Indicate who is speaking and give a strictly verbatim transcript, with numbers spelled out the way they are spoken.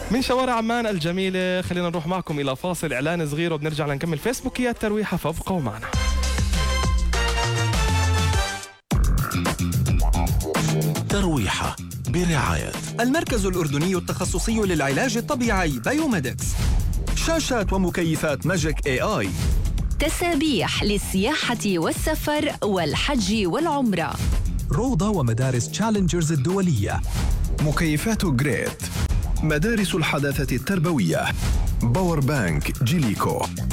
Speaker 1: من شوارع عمان الجميلة خلينا نروح معكم إلى فاصل إعلان صغير وبنرجع لنكمل فيسبوكيات ترويحة، فابقوا معنا.
Speaker 2: ترويحة برعاية
Speaker 3: المركز الأردني التخصصي للعلاج الطبيعي بايوميدكس. شاشات ومكيفات ماجيك اي اي.
Speaker 4: تسابيح للسياحة والسفر والحج والعمرة.
Speaker 5: روضة ومدارس تشالنجرز الدولية.
Speaker 6: مكيفات جريت. مدارس الحداثة التربوية. باور بانك جيليكو.